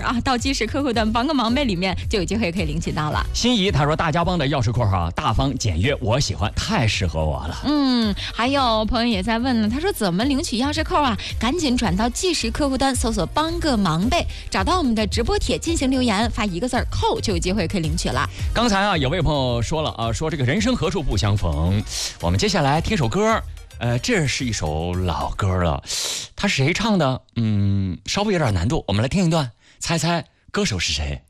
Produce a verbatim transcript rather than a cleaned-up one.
啊，到即时客户端帮个忙呗里面就有机会可以领取到了。 心仪他说大家帮的钥匙扣啊，大方简约，我喜欢，太适合我了。 嗯，还有朋友也在问呢，他说怎么领取钥匙扣啊？赶紧转到即时客户端搜索帮个忙呗，找到我们的直播帖进行留言，发一个字儿扣就有机会可以领取了。 刚才啊有位朋友说了啊，说这个人生何处不相逢，我们接下来听首歌。呃，这是一首老歌了，它是谁唱的？嗯，稍微有点难度，我们来听一段，猜猜歌手是谁？